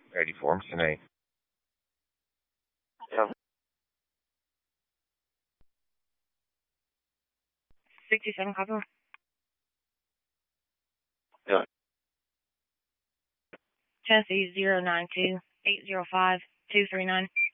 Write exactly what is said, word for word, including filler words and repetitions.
Ready for him tonight. Yeah. sixty-seven copy. Yeah. Tennessee zero nine two eight zero five two three nine.